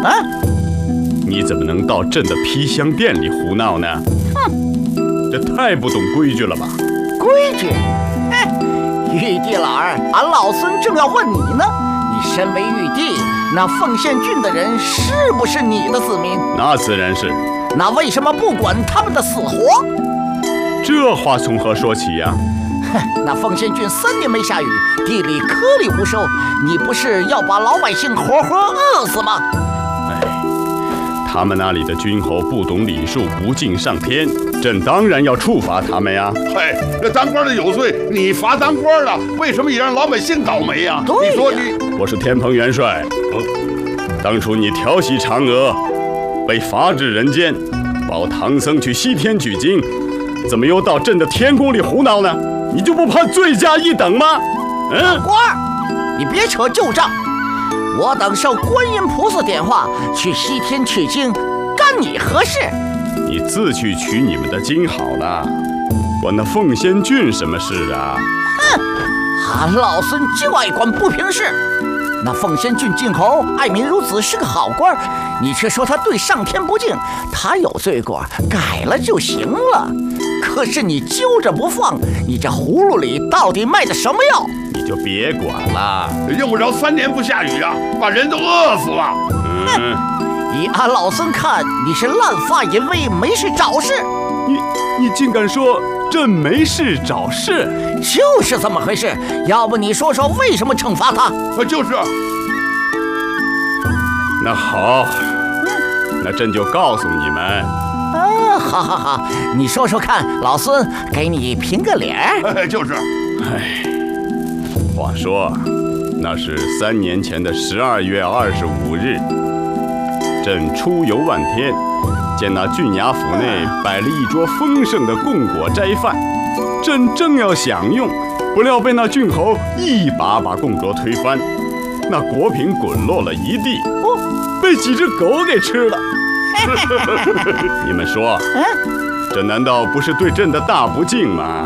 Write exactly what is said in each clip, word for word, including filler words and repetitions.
啊！ 你怎么能到朕的皮箱店里胡闹呢？ 哼， 这太不懂规矩了吧？ 规矩？哎，玉帝老儿，俺老孙正要问你呢。你身为玉帝，那凤仙郡的人是不是你的子民？ 那自然是。 那为什么不管他们的死活？ 这话从何说起呀？ 哼，那凤仙郡三年没下雨，地里颗粒无收，你不是要把老百姓活活饿死吗？ 哎，他们那里的君侯不懂礼数，不敬上天，朕当然要处罚他们呀。 嘿，这当官的有罪，你罚当官的，为什么也让老百姓倒霉呀？ 对呀， 你说你， 我是天蓬元帅。当初你调戏嫦娥，被罚至人间，保唐僧去西天取经，怎么又到朕的天宫里胡闹呢？你就不怕罪加一等吗？嗯， 官儿，你别扯旧账。我等受观音菩萨点化，去西天取经，干你何事？ 你自去取你们的经好了，关那凤仙郡什么事啊？ 哼，俺老孙就爱管不平事。那凤仙郡郡侯爱民如子，是个好官，你却说他对上天不敬，他有罪过，改了就行了。可是你揪着不放，你这葫芦里到底卖的什么药？ 你就别管了， 用不着三年不下雨啊，把人都饿死了。 嗯， 以俺老孙看，你是滥发淫威，没事找事。 你你竟敢说朕没事找事？ 就是这么回事。要不你说说为什么惩罚他？ 就是。 那好，那朕就告诉你们。 啊，好好好，你说说看，老孙给你评个脸。 哎，就是。 哎，话说，那是三年前的十二月二十五日，朕出游万天，见那郡衙府内摆了一桌丰盛的供果斋饭，朕正要享用，不料被那郡侯一把把供桌推翻，那果品滚落了一地，哦，被几只狗给吃了。你们说，这难道不是对朕的大不敬吗？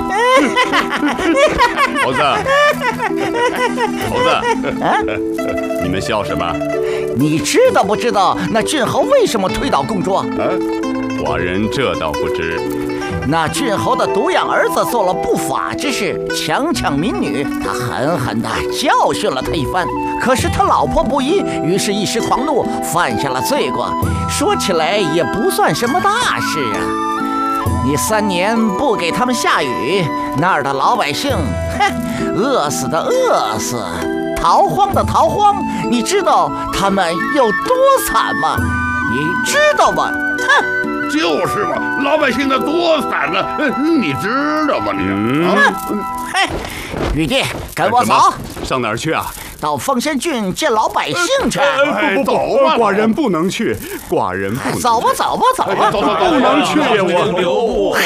猴子，猴子，你们笑什么？ 你知道不知道那郡侯为什么推倒供桌？ 啊，寡人这倒不知。 那郡侯的独养儿子做了不法之事，强抢民女，他狠狠地教训了他一番。可是他老婆不依，于是一时狂怒，犯下了罪过。说起来也不算什么大事啊。你三年不给他们下雨，那儿的老百姓，哼，饿死的饿死，逃荒的逃荒，你知道他们有多惨吗？你知道吗？哼， 就是嘛，老百姓的多惨啊！你知道吗你？ 嗯， 啊， 嘿，玉帝，跟我走。 上哪儿去啊？ 到凤仙郡见老百姓去。 哎，不不不，寡人不能去，寡人不能。 走吧，走吧，走吧， 走走走， 不能去呀！我留步。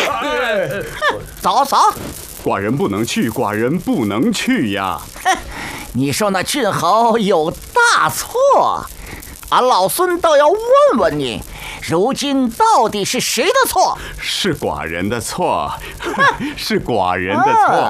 走走。 寡人不能去，寡人不能去呀！ 哼，你说那郡侯有大错，俺老孙倒要问问你，如今到底是谁的错？ 是寡人的错，是寡人的错。